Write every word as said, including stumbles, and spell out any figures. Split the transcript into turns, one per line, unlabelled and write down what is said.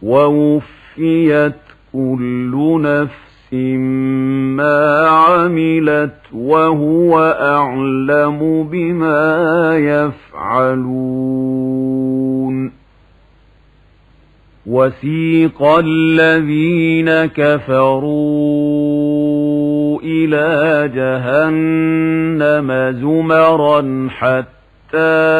ووفيت كل نفس ما عملت وهو أعلم بما يفعلون. وسيق الذين كفروا إلى جهنم زمرا حتى